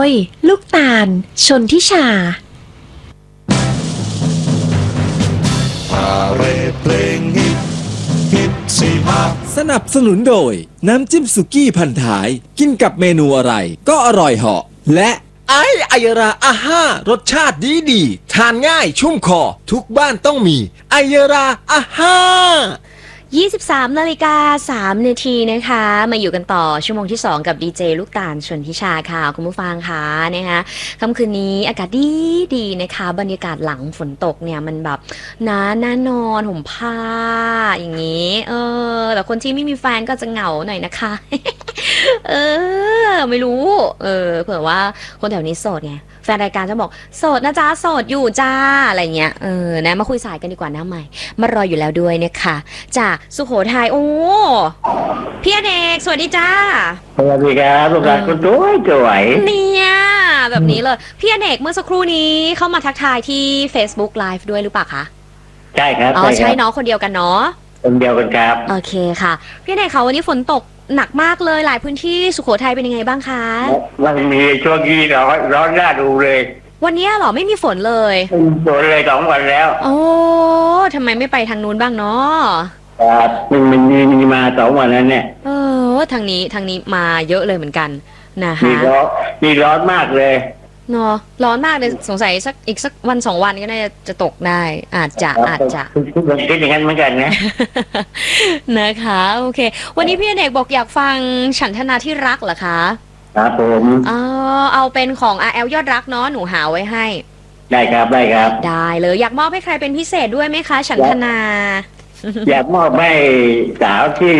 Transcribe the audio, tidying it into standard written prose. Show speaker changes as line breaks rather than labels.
ยลูกตาลชนทิชา
พาเรดเพลงฮิตสิฮะ
สนับสนุนโดยน้ำจิ้มสุกี้พันท้ายกินกับเมนูอะไรก็อร่อยเหาะและไอยราอาห้ารสชาติดีทานง่ายชุ่มคอทุกบ้านต้องมีไอยราอาห้า
23 นาฬิกา 3 นาทีนะคะมาอยู่กันต่อชั่วโมงที่ 2 กับดีเจลูกตาลชนทิชาค่ะคุณผู้ฟังค่ะนะคะค่ำคืนนี้อากาศดีนะคะบรรยากาศหลังฝนตกเนี่ยมันแบบน่านอนห่มผ้าอย่างนี้แต่คนที่ไม่มีแฟนก็จะเหงาหน่อยนะคะ ไม่รู้เผื่อว่าคนแถวนี้โสดไงแฟนรายการจะบอกโสดนะจ๊ะโสดอยู่จ้าอะไรเงี้ยนะมาคุยสายกันดีกว่านะใหม่มารออยู่แล้วด้วยนะคะจากสุโขทัยโอ้พี่อเนกสวัสดีจ้า
สวัสดีครับลูกหลานคนสวย
เนี่ยแบบนี้เลยพี่อเนกเมื่อสักครู่นี้เข้ามาทักทายที่ Facebook Live ด้วยหรือเปล่าคะ
ใช่ครับ
ใช่เนาะคนเดียวกันเนาะ
คนเดียวกันครับ
โอเคค่ะพี่อเนกคะวันนี้ฝนตกหนักมากเลยหลายพื้นที่สุโขทัยเป็นยังไงบ้างคะ
มันมีช่วงที่ร้อนน่าดูเลย
วันนี้เหรอไม่มีฝนเลย
ฝนเลย2 วันแล้ว
โอ้ทำไมไม่ไปทางนู้นบ้างเนาะ
ครับมันมีมา2 วันแล้วเนี่ย
ทางนี้มาเยอะเลยเหมือนกันนะคะ
มีร้อนมากเลย
เนาะร้อนมากเลยสงสัยอีกสักวัน2 วันก็น่าจะตกได้อาจจะ
คิดอย่างนั้นเหมือนกันนะ
นะคะโอเควันนี้พี่อเนกบอกอยากฟังฉันทนาที่รักเหรอคะ
ครับผม
เอาเป็นของ RL ยอดรักเนาะหนูหาไว้ให้
ได้ครับ
ได้เลยอยากมอบให้ใครเป็นพิเศษด้วยไหมคะฉันทนา
อยากมอบให้สาวที่